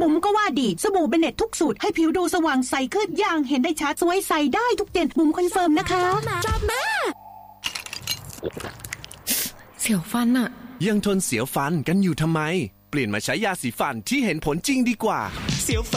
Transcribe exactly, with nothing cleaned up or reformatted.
บุ๋มก็ว่าดีสบู่เบเน็ตทุกสูตรให้ผิวดูสว่างใสขึ้นอย่างเห็นได้ชัดสวยใสได้ทุกเดือนบุ๋มคอนเฟิร์มนะคะจอบมาเสียวฟันอะยังทนเสียวฟันกันอยู่ทำไมเปลี่ยนมาใช้ยาสีฟันที่เห็นผลจริงดีกว่าเสียว